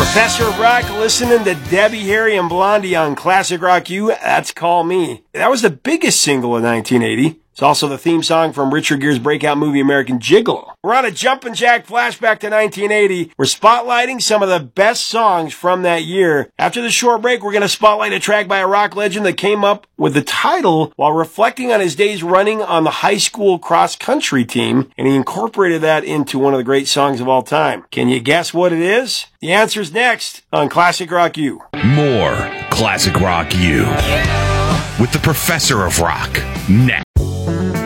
Professor of Rock listening to Debbie Harry and Blondie on Classic Rock U. That's Call Me. That was the biggest single of 1980. It's also the theme song from Richard Gere's breakout movie American Gigolo. We're on a jumpin' jack flashback to 1980. We're spotlighting some of the best songs from that year. After the short break, we're going to spotlight a track by a rock legend that came up with the title while reflecting on his days running on the high school cross-country team, and he incorporated that into one of the great songs of all time. Can you guess what it is? The answer's next on Classic Rock U. More Classic Rock U with the Professor of Rock next.